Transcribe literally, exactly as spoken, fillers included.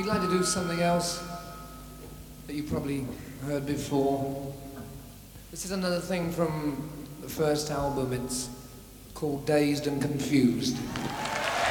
we'd like to do something else that you probably heard before. This is another thing from the first album. It's called Dazed and Confused.